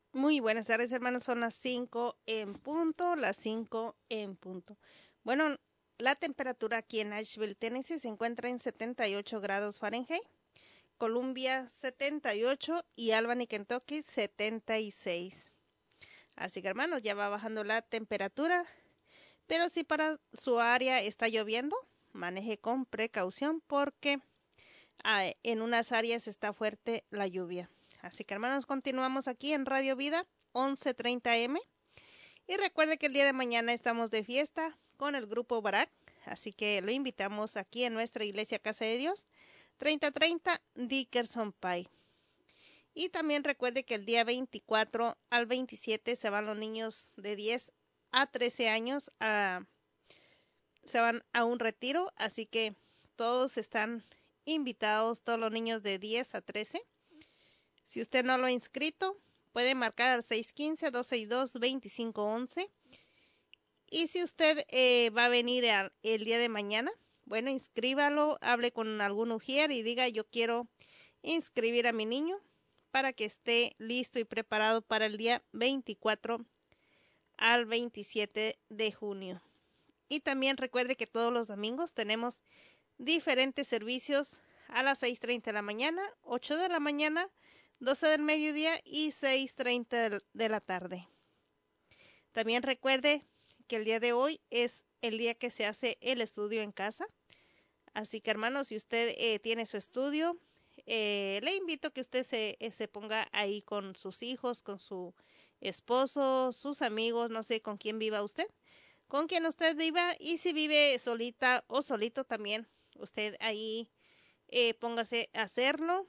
Muy buenas tardes, hermanos. Son las 5 en punto, las 5 en punto. Bueno, la temperatura aquí en Nashville, Tennessee, se encuentra en 78 grados Fahrenheit, Columbia 78 y Albany, Kentucky 76. Así que, hermanos, ya va bajando la temperatura, pero si para su área está lloviendo, maneje con precaución porque en unas áreas está fuerte la lluvia. Así que, hermanos, continuamos aquí en Radio Vida 11:30 m. Y recuerde que el día de mañana estamos de fiesta con el grupo Barak. Así que lo invitamos aquí en nuestra iglesia Casa de Dios 3030 Dickerson Pike. Y también recuerde que el día 24 al 27 se van los niños de 10 a 13 años se van a un retiro. Así que todos están invitados, todos los niños de 10 a 13. Si usted no lo ha inscrito, puede marcar al 615-262-2511. Y si usted va a venir el día de mañana, bueno, inscríbalo, hable con algún ujier y diga yo quiero inscribir a mi niño para que esté listo y preparado para el día 24 al 27 de junio. Y también recuerde que todos los domingos tenemos diferentes servicios a las 6:30 de la mañana, 8 de la mañana, 12 del mediodía y 6:30 de la tarde. También recuerde que el día de hoy es el día que se hace el estudio en casa. Así que, hermanos, si usted tiene su estudio, le invito a que usted se ponga ahí con sus hijos, con su esposo, sus amigos, no sé con quién viva usted, con quien usted viva. Y si vive solita o solito también, usted ahí póngase a hacerlo.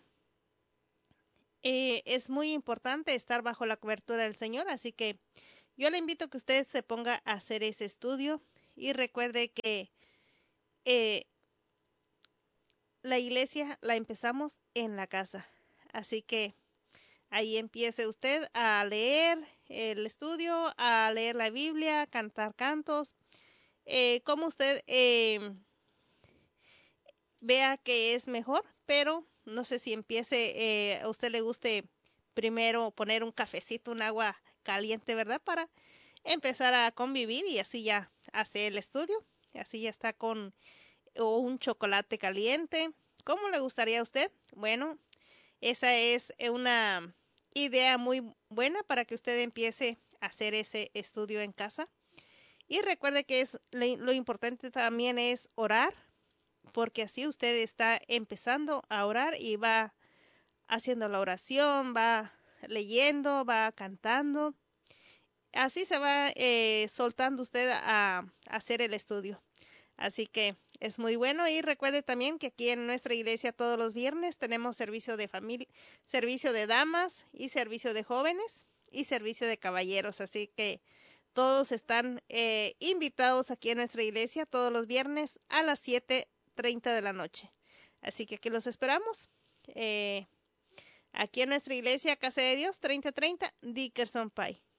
Es muy importante estar bajo la cobertura del Señor, así que yo le invito a que usted se ponga a hacer ese estudio y recuerde que eh, la iglesia la empezamos en la casa. Así que ahí empiece usted a leer el estudio, a leer la Biblia, a cantar cantos, como usted vea que es mejor, pero no sé si empiece, a usted le guste primero poner un cafecito, un agua caliente, ¿verdad? Para empezar a convivir y así ya hace el estudio. Así ya está con o un chocolate caliente. ¿Cómo le gustaría a usted? Bueno, esa es una idea muy buena para que usted empiece a hacer ese estudio en casa. Y recuerde que lo importante también es orar, porque así usted está empezando a orar y va haciendo la oración, va leyendo, va cantando. Así se va soltando usted a hacer el estudio. Así que es muy bueno y recuerde también que aquí en nuestra iglesia todos los viernes tenemos servicio de familia, servicio de damas y servicio de jóvenes y servicio de caballeros. Así que todos están invitados aquí en nuestra iglesia todos los viernes a las 7:30 de la noche. Así que aquí los esperamos. Aquí en nuestra iglesia Casa de Dios 3030 Dickerson Pike.